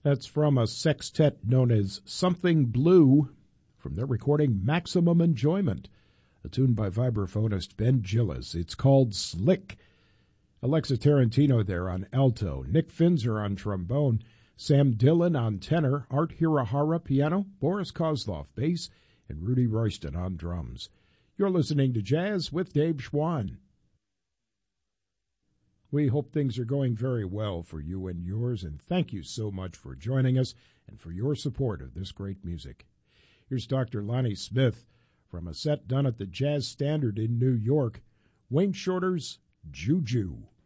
That's from a sextet known as Something Blue from their recording Maximum Enjoyment, a tune by vibraphonist Ben Gillis. It's called Slick. Alexa Tarantino there on alto, Nick Finzer on trombone, Sam Dillon on tenor, Art Hirahara piano, Boris Kozlov bass, and Rudy Royston on drums. You're listening to Jazz with Dave Schwann. We hope things are going very well for you and yours, and thank you so much for joining us and for your support of this great music. Here's Dr. Lonnie Smith from a set done at the Jazz Standard in New York, Wayne Shorter's Juju.